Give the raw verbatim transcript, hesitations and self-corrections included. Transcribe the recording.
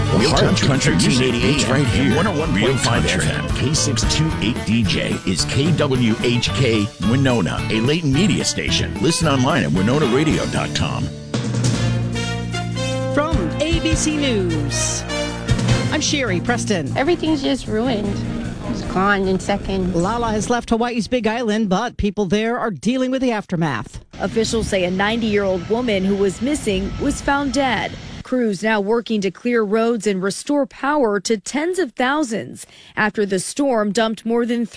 Real Country, Country music music it's right here. one oh one Real point five Country. F M. K six two eight D J is K W H K Winona, a Leighton media station. Listen online at winona radio dot com. From A B C News, I'm Sherry Preston. Everything's just ruined. It's gone in seconds. Lala has left Hawaii's Big Island, but people there are dealing with the aftermath. Officials say a ninety-year-old woman who was missing was found dead. Crews now working to clear roads and restore power to tens of thousands after the storm dumped more than